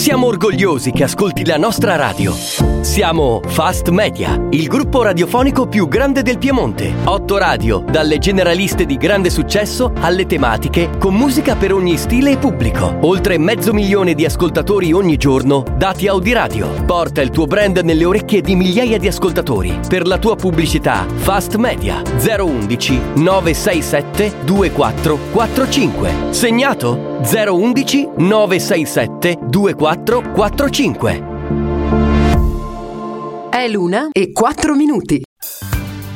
Siamo orgogliosi che ascolti la nostra radio. Siamo Fast Media, il gruppo radiofonico più grande del Piemonte. 8 radio, dalle generaliste di grande successo alle tematiche, con musica per ogni stile e pubblico. Oltre 500.000 di ascoltatori ogni giorno, dati Audiradio. Porta il tuo brand nelle orecchie di migliaia di ascoltatori. Per la tua pubblicità, Fast Media 011 967 2445. Segnato? 011 967 2445. È l'1:04.